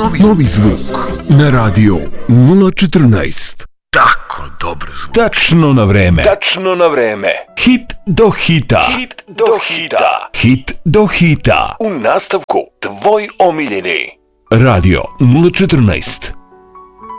Novi zvuk na radio 014. Tako dobar zvuk. Tačno na vreme. Hit do hita. Hit do hita. U nastavku tvoj omiljeni Radio 014.